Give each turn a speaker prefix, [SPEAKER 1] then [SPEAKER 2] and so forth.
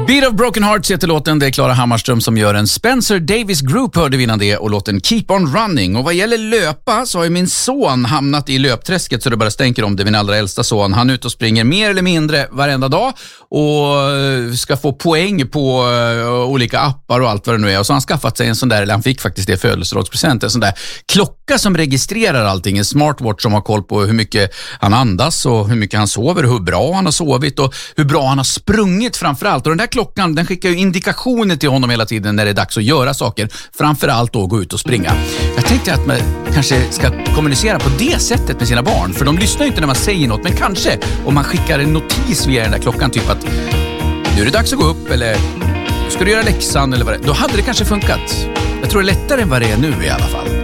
[SPEAKER 1] Beat of Broken Hearts heter låten. Det är Klara Hammarström som gör en. Spencer Davis Group hörde vi innan det och låten Keep on Running. Och vad gäller löpa så har ju min son hamnat i löpträsket så det bara stänker om det. Min allra äldsta son. Han är ute och springer mer eller mindre varenda dag och ska få poäng på olika appar och allt vad det nu är. Och så har han skaffat sig en sån där, eller han fick faktiskt det födelsedagspresent, en sån där klocka som registrerar allting. En smartwatch som har koll på hur mycket han andas och hur mycket han sover och hur bra han har sovit och hur bra han har sprungit framförallt. Och den där klockan, den skickar ju indikationer till honom hela tiden när det är dags att göra saker. Framförallt då gå ut och springa. Jag tänkte att man kanske ska kommunicera på det sättet med sina barn. För de lyssnar ju inte när man säger något. Men kanske om man skickar en notis via den där klockan. Typ att nu är det dags att gå upp. Eller ska du göra läxan eller vad det är. Då hade det kanske funkat. Jag tror det är lättare än vad det är nu i alla fall.